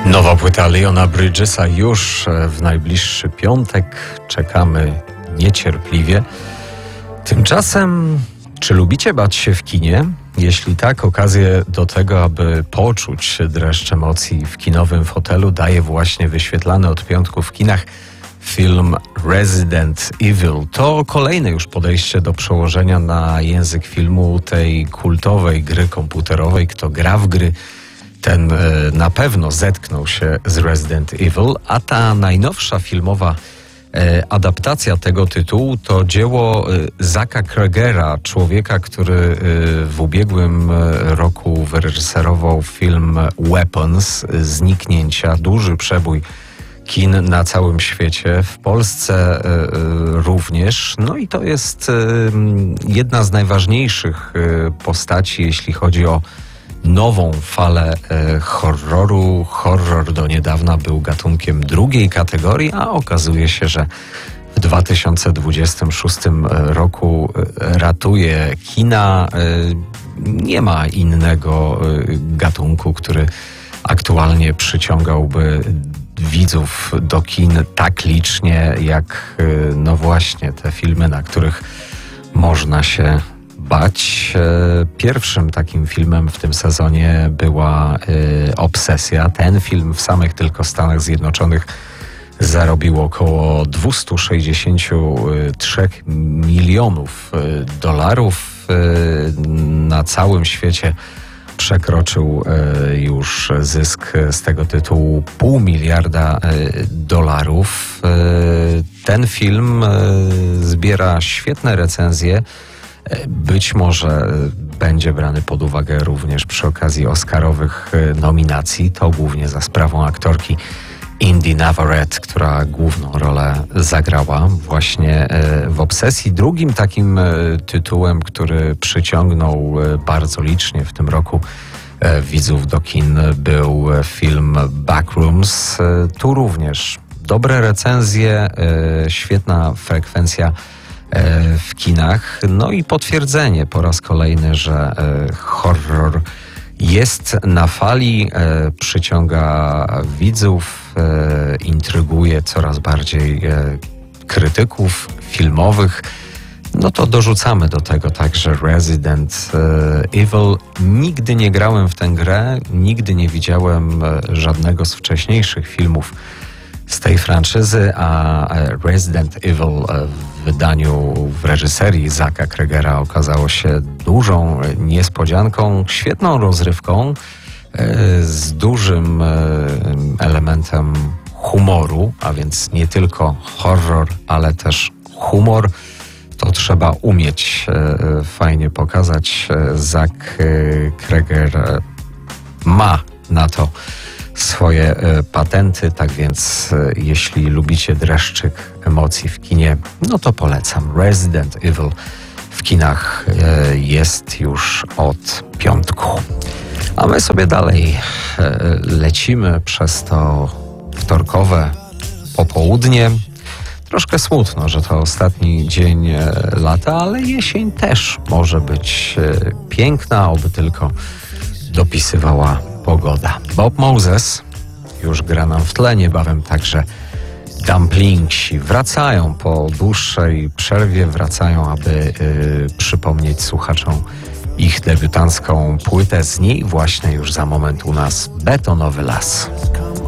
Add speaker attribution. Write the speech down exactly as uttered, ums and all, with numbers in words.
Speaker 1: Nowa płyta Leona Bridgesa już w najbliższy piątek. Czekamy niecierpliwie. Tymczasem, czy lubicie bać się w kinie? Jeśli tak, okazję do tego, aby poczuć dreszcz emocji w kinowym fotelu, daje właśnie wyświetlany od piątku w kinach film Resident Evil. To kolejne już podejście do przełożenia na język filmu tej kultowej gry komputerowej. Kto gra w gry, ten na pewno zetknął się z Resident Evil, a ta najnowsza filmowa adaptacja tego tytułu to dzieło Zacka Cregera, człowieka, który w ubiegłym roku wyreżyserował film Weapons, Zniknięcia, duży przebój kin na całym świecie, w Polsce również. No i to jest jedna z najważniejszych postaci, jeśli chodzi o nową falę e, horroru. Horror do niedawna był gatunkiem drugiej kategorii, a okazuje się, że w dwa tysiące dwudziestym szóstym roku ratuje kina. E, nie ma innego e, gatunku, który aktualnie przyciągałby widzów do kin tak licznie, jak e, no właśnie te filmy, na których można się bać. Pierwszym takim filmem w tym sezonie była y, Obsesja. Ten film w samych tylko Stanach Zjednoczonych zarobił około dwieście sześćdziesiąt trzy milionów dolarów. Y, na całym świecie przekroczył y, już zysk z tego tytułu pół miliarda y, dolarów. Y, ten film y, zbiera świetne recenzje. Być może będzie brany pod uwagę również przy okazji oscarowych nominacji. To głównie za sprawą aktorki Indy Navarrete, która główną rolę zagrała właśnie w Obsesji. Drugim takim tytułem, który przyciągnął bardzo licznie w tym roku widzów do kin, był film Backrooms. Tu również dobre recenzje, świetna frekwencja w kinach. No i potwierdzenie po raz kolejny, że horror jest na fali, przyciąga widzów, intryguje coraz bardziej krytyków filmowych. No to dorzucamy do tego także Resident Evil. Nigdy nie grałem w tę grę, nigdy nie widziałem żadnego z wcześniejszych filmów z tej franczyzy, a Resident Evil w wydaniu, w reżyserii Zacka Cregera okazało się dużą niespodzianką, świetną rozrywką z dużym elementem humoru, a więc nie tylko horror, ale też humor. To trzeba umieć fajnie pokazać. Zack Creger ma na to swoje patenty, tak więc jeśli lubicie dreszczyk emocji w kinie, no to polecam. Resident Evil w kinach jest już od piątku. A my sobie dalej lecimy przez to wtorkowe popołudnie. Troszkę smutno, że to ostatni dzień lata, ale jesień też może być piękna, oby tylko dopisywała pogoda. Bob Moses już gra nam w tle, niebawem także Dumplingsi wracają po dłuższej przerwie, wracają, aby y, przypomnieć słuchaczom ich debiutancką płytę. Z niej właśnie już za moment u nas Betonowy las.